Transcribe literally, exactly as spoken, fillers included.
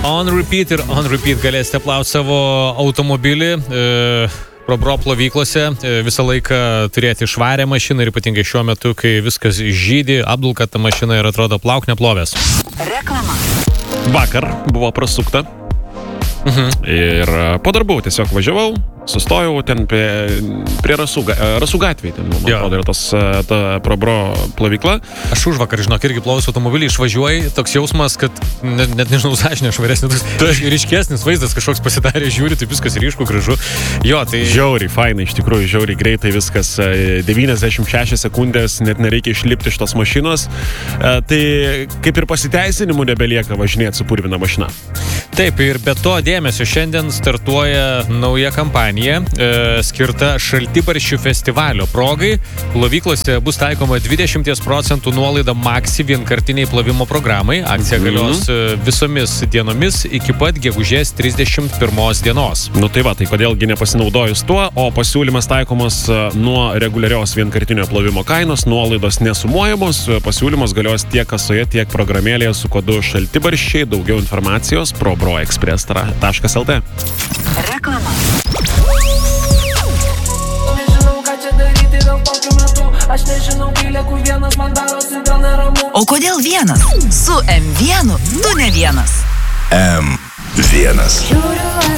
on repeat ir on repeat galėsite plauti savo automobilį. E, Probro plovyklose visą laiką turėti švarę mašiną ir ypatingai šiuo metu, kai viskas žydi, apdulka ta mašina ir atrodo plauk neplovės. Reklama. Vakar buvo prasukta. Mhm. Ir po darbų tiesiog važiavau, sustojau ten prie, prie Rasų, Rasų gatvėje, ten, man atrodo, yra tas, ta Probro plovykla. Aš už vakar, žinok, irgi plovus automobilį, išvažiuoji, toks jausmas, kad net, net nežinau, sąžinė švaresnis, ryškesnis vaizdas kažkoks pasidarė, žiūri, tai viskas ryšku, gražu. Jo, tai... Žiauriai, fainai, iš tikrųjų, žiauriai greitai viskas, devyniasdešimt šešios sekundės, net nereikia išlipti iš tos mašinos. Tai kaip ir pasiteisinimų nebelieka važinėti su purvina mašina. Taip, ir be to dėmesio šiandien startuoja nauja kampanija e, skirta Šaltibarščių festivalio progai. Plovyklose bus taikoma dvidešimt procentų nuolaida Maxi vienkartiniai plovimo programai. Akcija galios mm-hmm. visomis dienomis iki pat gegužės trisdešimt pirmos dienos. Nu tai va, tai kodėlgi nepasinaudojus tuo, o pasiūlymas taikomas nuo reguliarios vienkartinio plovimo kainos, nuolaidos nesumuojamos. Pasiūlymas galios tiek kasoje, tiek programėlėje su kodu Šaltibarščiai. Daugiau informacijos probroexpress taškas el tė. Reklama. O kodėl vienas? Su em vienas tu ne vienas. em vienas. Žiūriu aš